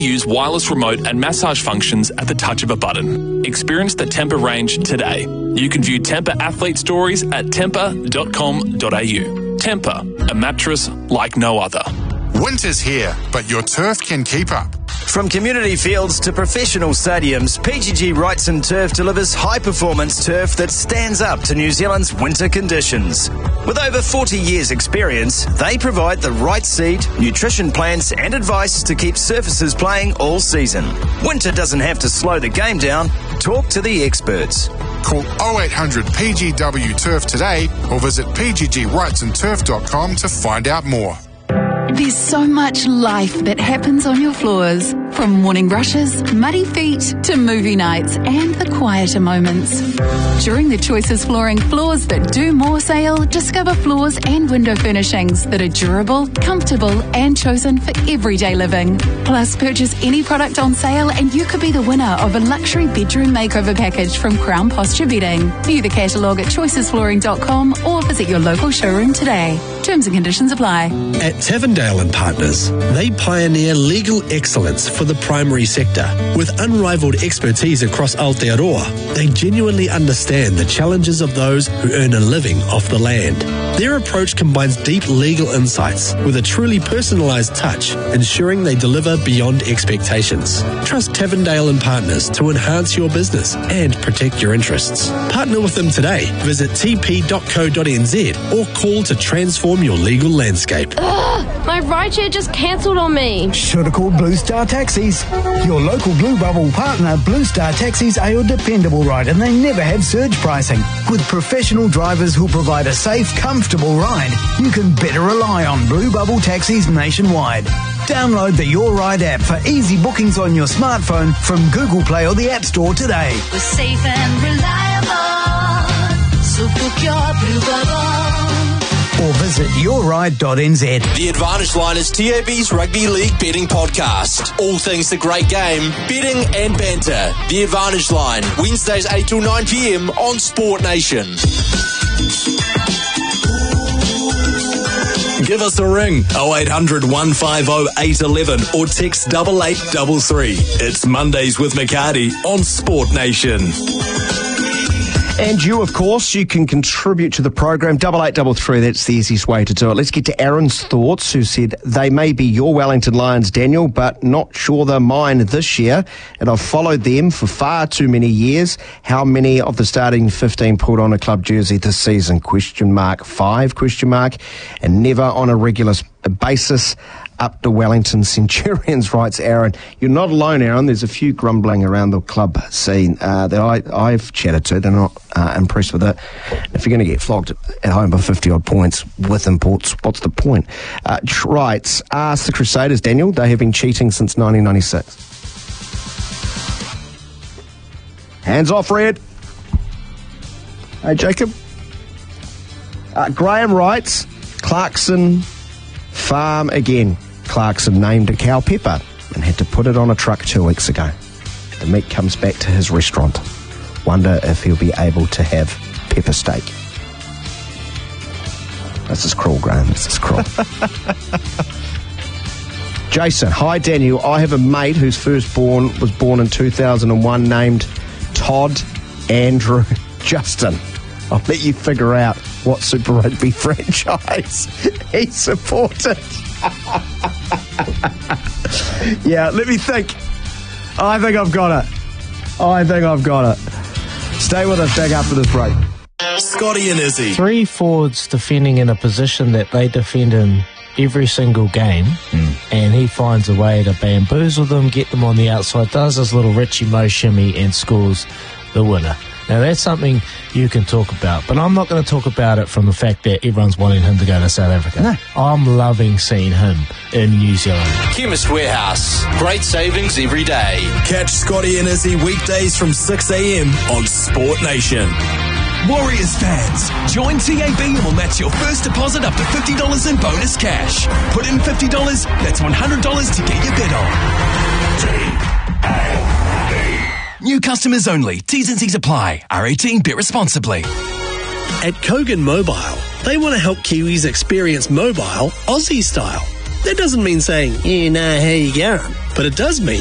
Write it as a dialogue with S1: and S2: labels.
S1: Use wireless remote and massage functions at the touch of a button. Experience the Tempur range today. You can view Tempur athlete stories at tempur.com.au. Tempur, a mattress like no other.
S2: Winter's here, but your turf can keep up.
S3: From community fields to professional stadiums, PGG Wrightson Turf delivers high-performance turf that stands up to New Zealand's winter conditions. With over 40 years' experience, they provide the right seed, nutrition plans and advice to keep surfaces playing all season. Winter doesn't have to slow the game down. Talk to the experts.
S2: Call 0800 PGW Turf today or visit pggwrightsonturf.com to find out more.
S4: There's so much life that happens on your floors. From morning rushes, muddy feet, to movie nights and the quieter moments. During the Choices Flooring Floors That Do More sale, discover floors and window furnishings that are durable, comfortable and chosen for everyday living. Plus, purchase any product on sale and you could be the winner of a luxury bedroom makeover package from Crown Posture Bedding. View the catalogue at choicesflooring.com or visit your local showroom today. Terms and conditions apply.
S5: At Tavendale and Partners, they pioneer legal excellence for the primary sector. With unrivaled expertise across Aotearoa, they genuinely understand the challenges of those who earn a living off the land. Their approach combines deep legal insights with a truly personalised touch, ensuring they deliver beyond expectations. Trust Tavendale and Partners to enhance your business and protect your interests. Partner with them today. Visit tp.co.nz or call to transform your legal landscape.
S6: My rideshare just cancelled on me.
S7: Should have called Blue Star Taxis. Your local Blue Bubble partner, Blue Star Taxis, are your dependable ride and they never have surge pricing. With professional drivers who provide a safe, comfortable ride, you can better rely on Blue Bubble Taxis nationwide. Download the Your Ride app for easy bookings on your smartphone from Google Play or the App Store today.
S8: We're safe and reliable, so book your Blue Bubble.
S7: Or visit yourride.nz.
S9: The Advantage Line is TAB's Rugby League betting podcast. All things the great game, betting and banter. The Advantage Line, Wednesdays 8 till 9 p.m. on Sport Nation. Give us a ring, 0800 150 811 or text 8833. It's Mondays with McCarty on Sport Nation.
S10: And you, of course, you can contribute to the program. 8833, that's the easiest way to do it. Let's get to Aaron's thoughts, who said, they may be your Wellington Lions, Daniel, but not sure they're mine this year. And I've followed them for far too many years. How many of the starting 15 put on a club jersey this season? ? 5? And never on a regular basis. Up to Wellington Centurions, writes Aaron. You're not alone, Aaron. There's a few grumbling around the club scene that I've chatted to. They're not impressed with it. If you're going to get flogged at home by 50-odd points with imports, what's the point? Writes, ask the Crusaders, Daniel. They have been cheating since 1996. Hands off, Red. Hey, Jacob. Graham writes, Clarkson farm again. Clarkson named a cow pepper and had to put it on a truck 2 weeks ago. The meat comes back to his restaurant. Wonder if he'll be able to have pepper steak. This is cruel, Graham. This is cruel. Jason, hi Daniel. I have a mate whose firstborn was born in 2001 named Todd Andrew Justin. I'll let you figure out what Super Rugby franchise he supported. Yeah, let me think. I think I've got it. Stay with us, back after this break.
S9: Scotty and Izzy.
S11: 3 forwards defending in a position that they defend in every single game, and he finds a way to bamboozle them, get them on the outside, does his little Richie Mo shimmy and scores the winner. Now, that's something you can talk about, but I'm not going to talk about it from the fact that everyone's wanting him to go to South Africa. No. I'm loving seeing him in New Zealand.
S9: Chemist Warehouse. Great savings every day. Catch Scotty and Izzy weekdays from 6 a.m. on Sport Nation.
S12: Warriors fans, join TAB and we'll match your first deposit up to $50 in bonus cash. Put in $50, that's $100 to get your bet on. TAB. New customers only. T's and C's apply. R18, bet responsibly.
S5: At Kogan Mobile, they want to help Kiwis experience mobile Aussie style. That doesn't mean saying, how you going? But it does mean